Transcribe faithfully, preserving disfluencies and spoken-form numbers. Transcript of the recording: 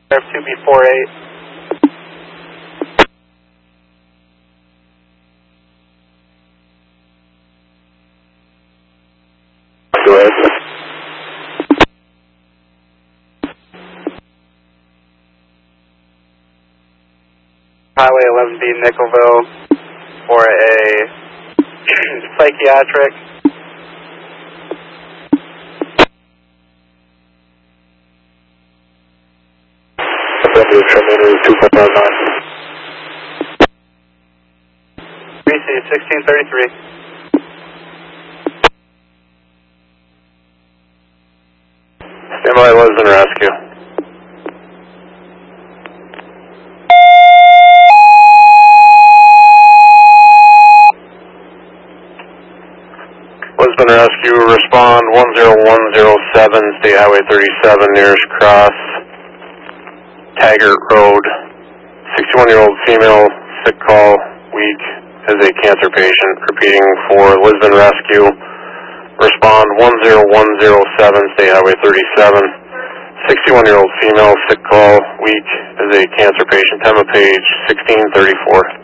F two B four eight. Go ahead. Highway eleven B, Nickelville, for a psychiatric. W terminator two four five nine. B C sixteen thirty-three. Stand by, Lisbon Rescue. Lisbon Rescue, respond one zero one zero seven, State Highway thirty-seven, nearest cross, Taggart Road. sixty-one-year-old female, sick call, weak, is a cancer patient. Repeating for Lisbon Rescue, respond one zero one zero seven, State Highway thirty-seven. sixty-one-year-old female, sick call, weak, is a cancer patient. Time of page sixteen thirty-four.